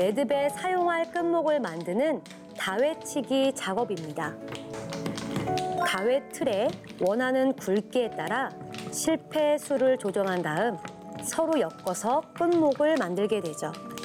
매듭에 사용할 끝목을 만드는 다회치기 작업입니다. 다회 틀에 원하는 굵기에 따라 실패 수를 조정한 다음 서로 엮어서 끝목을 만들게 되죠.